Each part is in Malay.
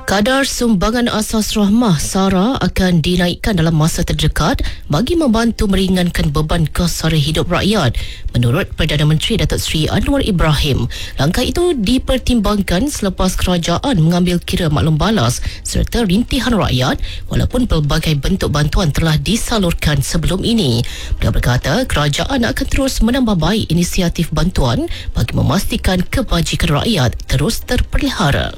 Kadar sumbangan asas rahmah SARA akan dinaikkan dalam masa terdekat bagi membantu meringankan beban kos sara hidup rakyat. Menurut Perdana Menteri Datuk Seri Anwar Ibrahim, langkah itu dipertimbangkan selepas kerajaan mengambil kira maklum balas serta rintihan rakyat walaupun pelbagai bentuk bantuan telah disalurkan sebelum ini. Beliau berkata kerajaan akan terus menambah baik inisiatif bantuan bagi memastikan kebajikan rakyat terus terpelihara.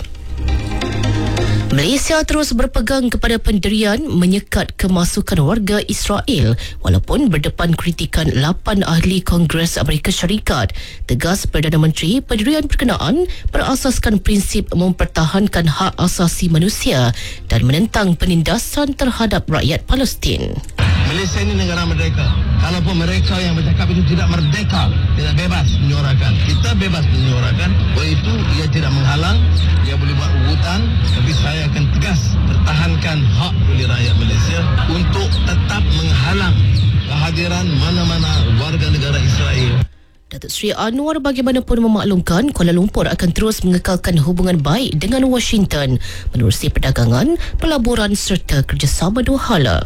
Malaysia terus berpegang kepada pendirian menyekat kemasukan warga Israel walaupun berdepan kritikan 8 ahli Kongres Amerika Syarikat. Tegas Perdana Menteri, pendirian berkenaan berasaskan prinsip mempertahankan hak asasi manusia dan menentang penindasan terhadap rakyat Palestin. Malaysia ini negara merdeka. Kalaupun mereka yang bercakap itu tidak merdeka, tidak bebas menyuarakan. Kita bebas menyuarakan. Oleh itu, ia tidak menghalang. Ia boleh buat ugutan. Tapi saya akan tegas pertahankan hak oleh rakyat Malaysia untuk tetap menghalang kehadiran mana-mana warga negara Israel. Datuk Seri Anwar bagaimanapun memaklumkan Kuala Lumpur akan terus mengekalkan hubungan baik dengan Washington menerusi perdagangan, pelaburan serta kerjasama dua hala.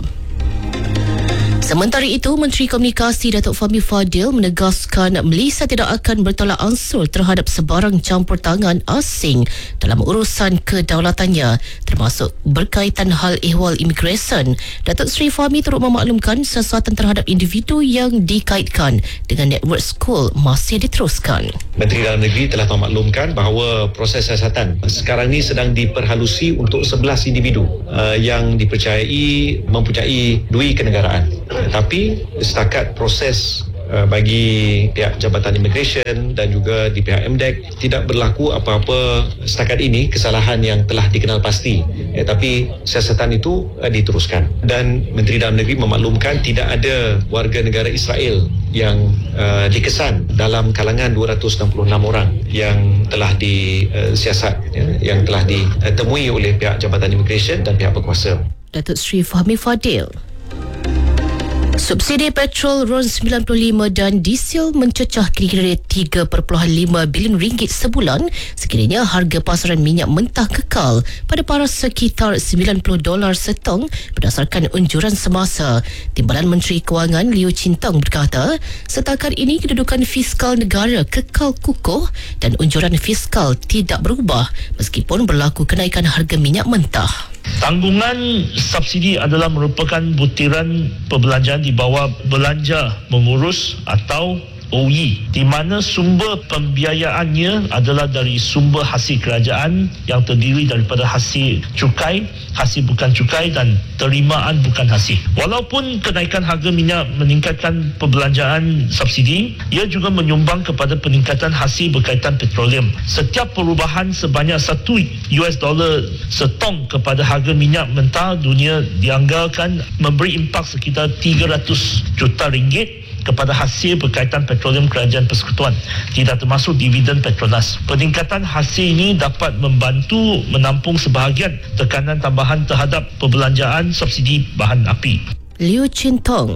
Sementara itu, Menteri Komunikasi Datuk Fahmi Fadil menegaskan Malaysia tidak akan bertolak ansur terhadap sebarang campur tangan asing dalam urusan kedaulatannya, termasuk berkaitan hal ehwal imigresen. Datuk Seri Fahmi turut memaklumkan siasatan terhadap individu yang dikaitkan dengan network skul masih diteruskan. Menteri Dalam Negeri telah memaklumkan bahawa proses siasatan sekarang ini sedang diperhalusi untuk 11 individu yang dipercayai mempunyai dui kenegaraan. Tapi setakat proses bagi pihak Jabatan Immigration dan juga di pihak MDEC tidak berlaku apa-apa setakat ini kesalahan yang telah dikenal pasti. Tapi siasatan itu diteruskan. Dan Menteri Dalam Negeri memaklumkan tidak ada warga negara Israel yang dikesan dalam kalangan 266 orang yang telah disiasat, yang telah ditemui oleh pihak Jabatan Immigration dan pihak berkuasa. Datuk Seri Fahmi Fadil. Subsidi petrol RON 95 dan diesel mencecah kira-kira 3.5 bilion ringgit sebulan sekiranya harga pasaran minyak mentah kekal pada paras sekitar $90 setong berdasarkan unjuran semasa. Timbalan Menteri Kewangan Liu Chin Tong berkata, setakat ini kedudukan fiskal negara kekal kukuh dan unjuran fiskal tidak berubah meskipun berlaku kenaikan harga minyak mentah. Tanggungan subsidi adalah merupakan butiran perbelanjaan di bawah belanja mengurus atau OE, di mana sumber pembiayaannya adalah dari sumber hasil kerajaan yang terdiri daripada hasil cukai, hasil bukan cukai dan terimaan bukan hasil. Walaupun kenaikan harga minyak meningkatkan perbelanjaan subsidi, ia juga menyumbang kepada peningkatan hasil berkaitan petroleum. Setiap perubahan sebanyak $1 setong kepada harga minyak mentah dunia dianggarkan memberi impak sekitar 300 juta ringgit kepada hasil berkaitan petroleum kerajaan persekutuan, tidak termasuk dividen Petronas. Peningkatan hasil ini dapat membantu menampung sebahagian tekanan tambahan terhadap perbelanjaan subsidi bahan api. Liu Chin Tong.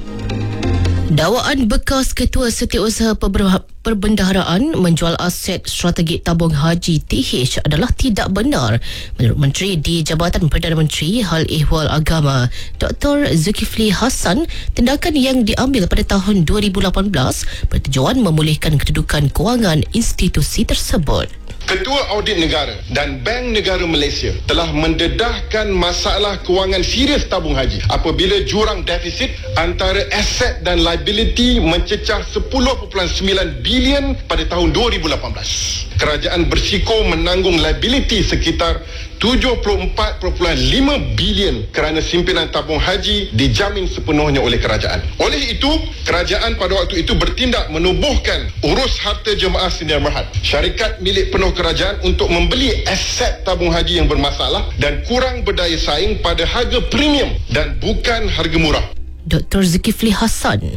Dakwaan bekas Ketua Setiausaha Perbendaharaan menjual aset strategik tabung haji TH adalah tidak benar. Menurut Menteri di Jabatan Perdana Menteri Hal Ehwal Agama Dr. Zulkifli Hassan, tindakan yang diambil pada tahun 2018 bertujuan memulihkan kedudukan kewangan institusi tersebut. Ketua Audit Negara dan Bank Negara Malaysia telah mendedahkan masalah kewangan serius tabung haji apabila jurang defisit antara aset dan liability mencecah 10.9 bilion pada tahun 2018. Kerajaan bersiko menanggung liability sekitar 74.5 bilion kerana simpinan tabung haji dijamin sepenuhnya oleh kerajaan. Oleh itu, kerajaan pada waktu itu bertindak menubuhkan urus harta jemaah sendirian berhad, syarikat milik penuh kerajaan untuk membeli aset tabung haji yang bermasalah dan kurang berdaya saing pada harga premium dan bukan harga murah. Dr. Zulkifli Hassan.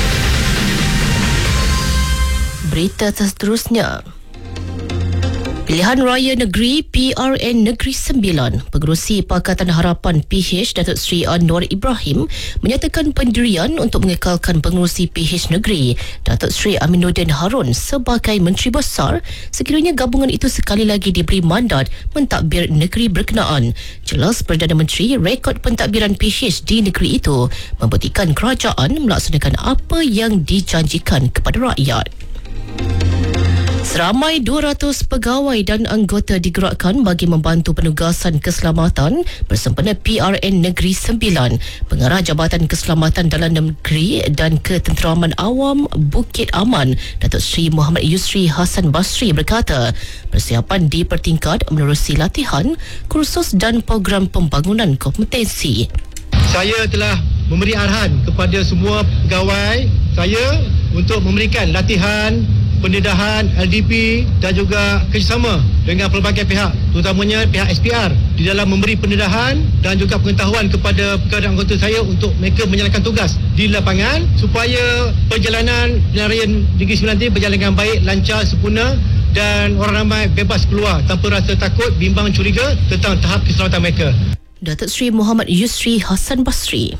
Berita seterusnya. Pilihan Raya Negeri PRN Negeri Sembilan, Pengerusi Pakatan Harapan PH Datuk Seri Anwar Ibrahim menyatakan pendirian untuk mengekalkan Pengerusi PH Negeri Datuk Seri Aminuddin Harun sebagai Menteri Besar sekiranya gabungan itu sekali lagi diberi mandat mentadbir negeri berkenaan. Jelas Perdana Menteri, rekod pentadbiran PH di negeri itu membuktikan kerajaan melaksanakan apa yang dijanjikan kepada rakyat. Seramai 200 pegawai dan anggota digerakkan bagi membantu penugasan keselamatan bersempena PRN Negeri Sembilan. Pengarah Jabatan Keselamatan Dalam Negeri dan Ketenteraman Awam Bukit Aman, Datuk Seri Muhammad Yusri Hassan Basri berkata, persiapan dipertingkat menerusi latihan, kursus dan program pembangunan kompetensi. Saya telah memberi arahan kepada semua pegawai saya untuk memberikan latihan, pendedahan, LDP dan juga kerjasama dengan pelbagai pihak, terutamanya pihak SPR di dalam memberi pendedahan dan juga pengetahuan kepada pegawai dan anggota saya untuk mereka menjalankan tugas di lapangan supaya perjalanan Pilihan Raya Negeri Sembilan ini berjalan dengan baik, lancar, sempurna dan orang ramai bebas keluar tanpa rasa takut, bimbang, curiga tentang tahap keselamatan mereka. Datuk Seri Muhammad Yusri Hassan Basri.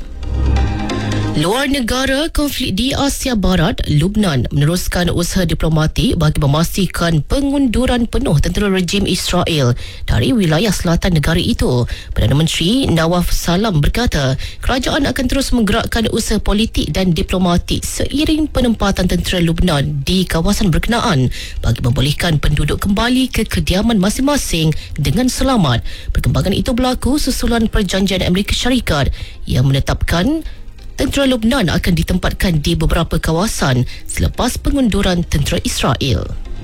Luar negara, konflik di Asia Barat, Lubnan meneruskan usaha diplomatik bagi memastikan pengunduran penuh tentera rejim Israel dari wilayah selatan negara itu. Perdana Menteri Nawaf Salam berkata, kerajaan akan terus menggerakkan usaha politik dan diplomatik seiring penempatan tentera Lubnan di kawasan berkenaan bagi membolehkan penduduk kembali ke kediaman masing-masing dengan selamat. Perkembangan itu berlaku susulan perjanjian Amerika Syarikat yang menetapkan tentera Lubnan akan ditempatkan di beberapa kawasan selepas pengunduran tentera Israel.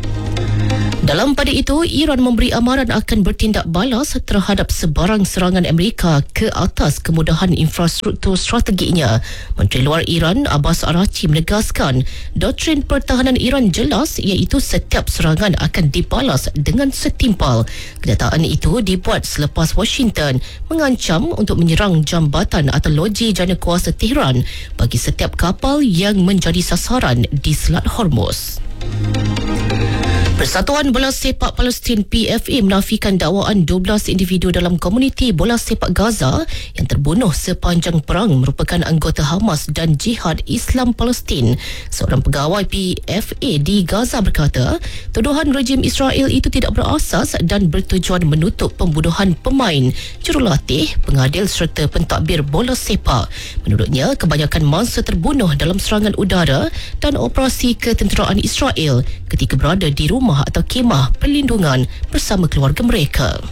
Dalam pada itu, Iran memberi amaran akan bertindak balas terhadap sebarang serangan Amerika ke atas kemudahan infrastruktur strategiknya. Menteri Luar Iran Abbas Araghchi menegaskan doktrin pertahanan Iran jelas iaitu setiap serangan akan dibalas dengan setimpal. Kenyataan itu dibuat selepas Washington mengancam untuk menyerang jambatan atau loji jana kuasa Tehran bagi setiap kapal yang menjadi sasaran di Selat Hormuz. Persatuan Bola Sepak Palestin PFA menafikan dakwaan 12 individu dalam komuniti bola sepak Gaza yang terbunuh sepanjang perang merupakan anggota Hamas dan Jihad Islam Palestin. Seorang pegawai PFA di Gaza berkata, tuduhan rejim Israel itu tidak berasas dan bertujuan menutup pembunuhan pemain, jurulatih, pengadil serta pentadbir bola sepak. Menurutnya, kebanyakan mangsa terbunuh dalam serangan udara dan operasi ketenteraan Israel ketika berada di rumah atau kemah perlindungan bersama keluarga mereka.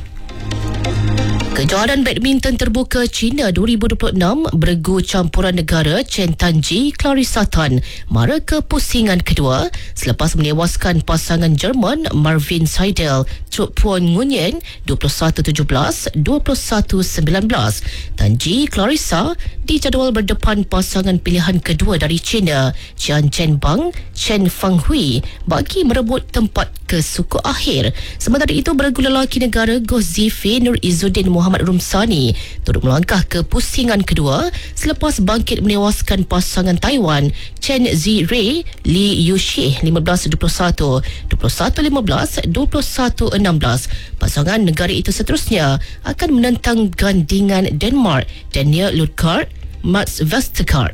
Kejohanan badminton terbuka China 2026 beregu campuran negara Chen Tanji Clarissa Tan mara kepusingan kedua selepas menewaskan pasangan Jerman Marvin Seidel Truk Puan Ngunyen 21-17, 21-19. Tanji Clarissa dijadual berdepan pasangan pilihan kedua dari China Jian Chenbang Chen Fanghui bagi merebut tempat ke suku akhir. Sementara itu, beregu lelaki negara Goh Zifei Nur Izzuddin Muhammad Rumsani turut melangkah ke pusingan kedua selepas bangkit menewaskan pasangan Taiwan Chen Zirei Li Yuxi 15-21, 21-15, 21-16. Pasangan negara itu seterusnya akan menentang gandingan Denmark Daniel Ludgaard Mats Vestergaard.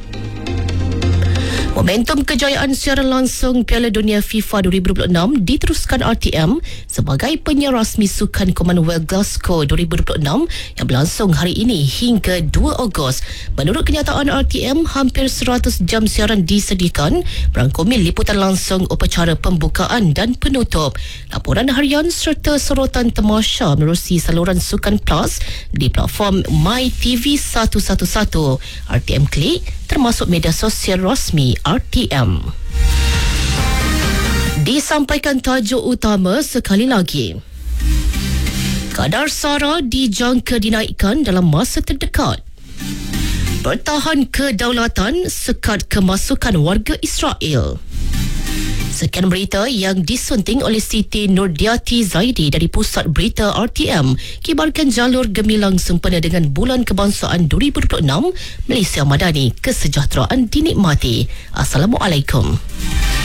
Momentum kejayaan siaran langsung Piala Dunia FIFA 2026 diteruskan RTM sebagai penyiar rasmi Sukan Commonwealth Glasgow 2026 yang berlangsung hari ini hingga 2 Ogos. Menurut kenyataan RTM, hampir 100 jam siaran disediakan merangkumi liputan langsung upacara pembukaan dan penutup, laporan harian serta sorotan tamasya menerusi saluran Sukan Plus di platform MyTV 111, RTM Klik termasuk media sosial rasmi RTM. Disampaikan tajuk utama sekali lagi. Kadar SARA dijangka dinaikkan dalam masa terdekat. Pertahan kedaulatan, sekat kemasukan warga Israel. Sekian berita yang disunting oleh Siti Nurdiati Zaidi dari Pusat Berita RTM. Kibarkan jalur gemilang sempena dengan Bulan Kebangsaan 2026, Malaysia Madani, kesejahteraan dinikmati. Assalamualaikum.